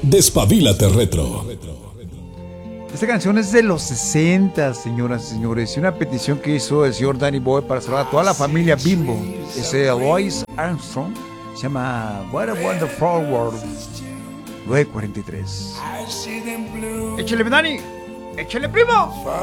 Despabilate Retro. Esta canción es de los 60, señoras y señores, y una petición que hizo el señor Danny Boy para saludar a toda la familia Bimbo. Ese Louis Armstrong se llama What a Wonderful World. 9:43. Échale, Dani. Échale, primo.